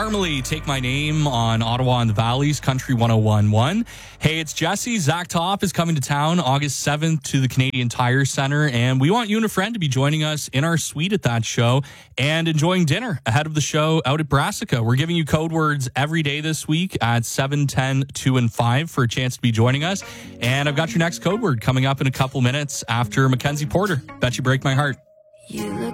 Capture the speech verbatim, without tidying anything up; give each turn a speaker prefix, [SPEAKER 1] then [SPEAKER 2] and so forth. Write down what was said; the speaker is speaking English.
[SPEAKER 1] Normally, Take My Name on Ottawa and the Valley's Country one oh one point one. Hey, it's Jesse. Zach Topp is coming to town August seventh to the Canadian Tire Center, and we want you and a friend to be joining us in our suite at that show and enjoying dinner ahead of the show out at Brassica. We're giving you code words every day this week at seven, ten, two, and five for a chance to be joining us. And I've got your next code word coming up in a couple minutes after Mackenzie Porter. Bet You Break My Heart.
[SPEAKER 2] You look